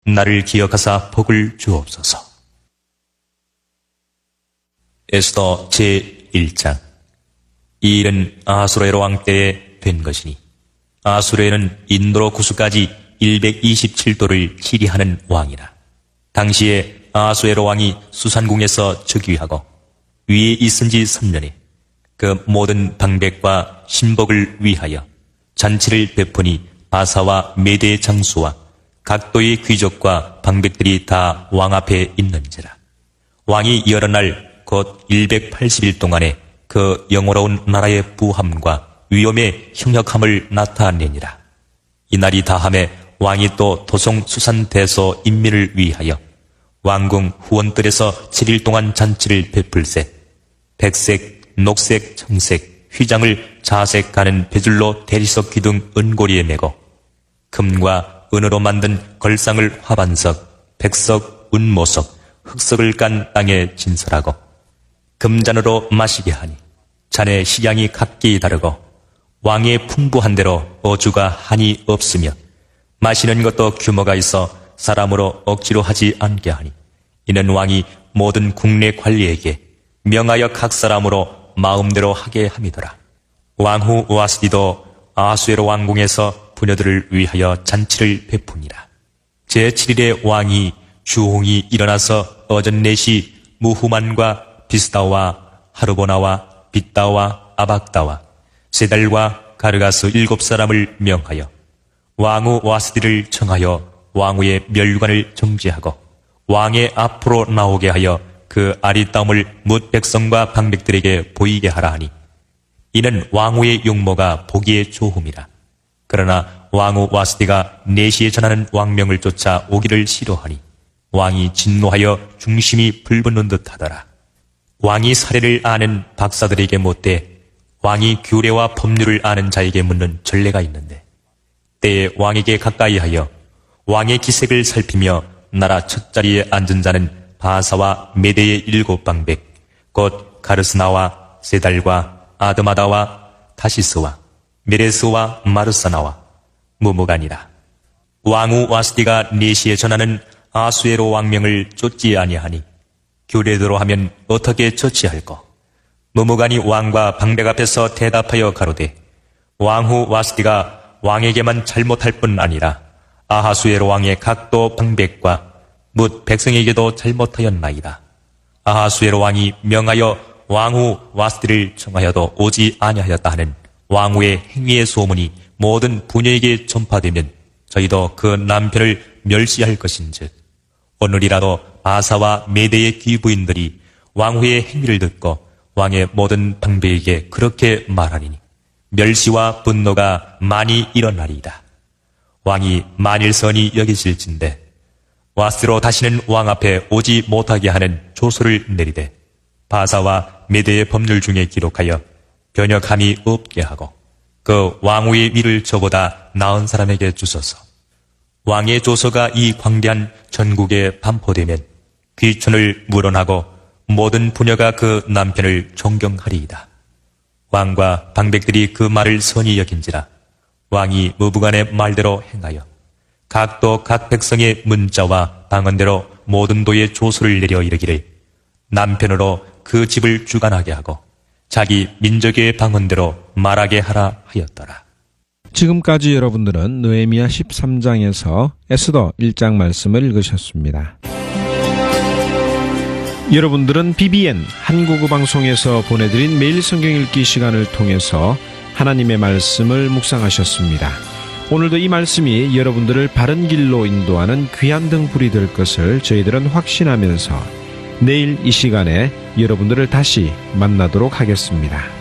나를 기억하사 복을 주옵소서. 에스더 제1장. 이 일은 아수에로 왕 때에 된 것이니 아수에는 인도로 구수까지 127도를 치리하는 왕이라. 당시에 아수에로 왕이 수산궁에서 즉위하고 위에 있은 지 3년에 그 모든 방백과 신복을 위하여 잔치를 베푸니 바사와 메대의 장수와 각도의 귀족과 방백들이 다 왕 앞에 있는지라. 왕이 여러 날 곧 180일 동안에 그 영화로운 나라의 부함과 위엄의 형역함을 나타내니라. 이날이 다함에 왕이 또 도송 수산대소 인민을 위하여 왕궁 후원들에서 7일 동안 잔치를 베풀세 백색, 녹색, 청색, 휘장을 자색하는 배줄로 대리석 기둥 은고리에 메고 금과 은으로 만든 걸상을 화반석, 백석, 운모석, 흑석을 깐 땅에 진설하고 금잔으로 마시게 하니 잔의 식양이 각기 다르고 왕의 풍부한 대로 어주가 한이 없으며 마시는 것도 규모가 있어 사람으로 억지로 하지 않게 하니 이는 왕이 모든 국내 관리에게 명하여 각 사람으로 마음대로 하게 함이더라. 왕후 와스디도 아수에로 왕궁에서 부녀들을 위하여 잔치를 베푸니라. 제7일에 왕이 주홍이 일어나서 어전 4시 무후만과 비스다와 하르보나와 빗다와 아박다와 세달과 가르가스 7사람을 명하여 왕후 와스디를 청하여 왕후의 멸관을 정지하고 왕의 앞으로 나오게 하여 그 아리따움을 뭇 백성과 방백들에게 보이게 하라 하니 이는 왕후의 용모가 보기에 좋음이라. 그러나 왕후 와스디가 4시에 전하는 왕명을 쫓아 오기를 싫어하니 왕이 진노하여 중심이 불붙는 듯하더라. 왕이 사례를 아는 박사들에게 못돼 왕이 규례와 법률을 아는 자에게 묻는 전례가 있는데 때에 왕에게 가까이 하여 왕의 기색을 살피며 나라 첫자리에 앉은 자는 바사와 메대의 7방백 곧 가르스나와 세달과 아드마다와 타시스와 메레스와 마르사나와 무무간이라. 왕후 와스디가 4시에 전하는 아수에로 왕명을 쫓지 아니하니 규례대로 하면 어떻게 처치할꼬? 무무간이 왕과 방백 앞에서 대답하여 가로되 왕후 와스디가 왕에게만 잘못할 뿐 아니라 아하수에로 왕의 각도 방백과 뭇 백성에게도 잘못하였나이다. 아하수에로 왕이 명하여 왕후 와스디를 청하여도 오지 아니하였다 하는 왕후의 행위의 소문이 모든 부녀에게 전파되면 저희도 그 남편을 멸시할 것인즉 오늘이라도 바사와 메대의 귀부인들이 왕후의 행위를 듣고 왕의 모든 방백에게 그렇게 말하리니 멸시와 분노가 많이 일어나리이다. 왕이 만일 선이 여기실진대 와스로 다시는 왕 앞에 오지 못하게 하는 조서를 내리되 바사와 메대의 법률 중에 기록하여 변역함이 없게 하고 그 왕후의 위를 저보다 나은 사람에게 주소서. 왕의 조서가 이 광대한 전국에 반포되면 귀촌을 물어나고 모든 부녀가 그 남편을 존경하리이다. 왕과 방백들이 그 말을 선히 여긴지라 왕이 무부간의 말대로 행하여 각도 각 백성의 문자와 방언대로 모든 도의 조서를 내려 이르기를 남편으로 그 집을 주관하게 하고 자기 민족의 방언대로 말하게 하라 하였더라. 지금까지 여러분들은 느헤미야 13장에서 에스더 1장 말씀을 읽으셨습니다. 여러분들은 BBN 한국어 방송에서 보내드린 매일 성경 읽기 시간을 통해서 하나님의 말씀을 묵상하셨습니다. 오늘도 이 말씀이 여러분들을 바른 길로 인도하는 귀한 등불이 될 것을 저희들은 확신하면서 내일 이 시간에 여러분들을 다시 만나도록 하겠습니다.